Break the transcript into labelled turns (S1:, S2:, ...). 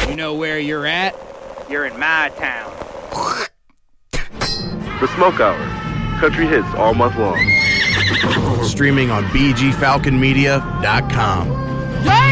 S1: You know where you're at?
S2: You're in my town.
S3: The Smoke Hour. Country hits all month long.
S4: Streaming on bgfalconmedia.com.
S1: Yeah!